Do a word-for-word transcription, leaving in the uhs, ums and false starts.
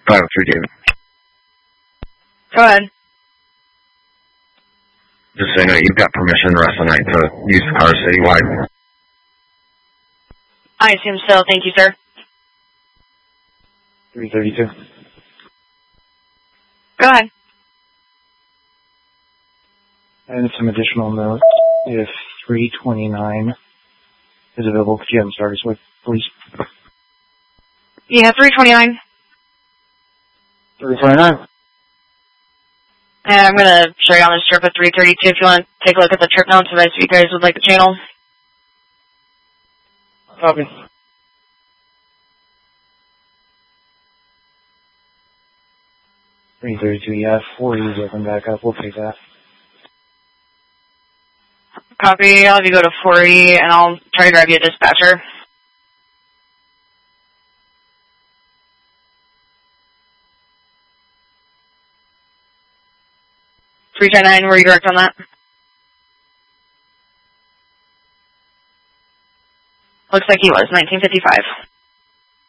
five oh three, David. Go ahead. Just so you know, you've got permission the rest of the night to use the car citywide. I assume so. Thank you, sir. three thirty-two. Go ahead. And some additional notes. If three twenty-nine is available, could you have them started with, please? Yeah, three twenty-nine. three twenty-nine. And I'm going to show you on this trip at three thirty-two if you want to take a look at the trip notes if I see you guys would like the channel. Copy. three thirty-two, yeah, four E's open back up. We'll take that. Copy. I'll have you go to forty, and I'll try to grab you a dispatcher. three ten nine, were you correct on that? Looks like he was, nineteen fifty-five.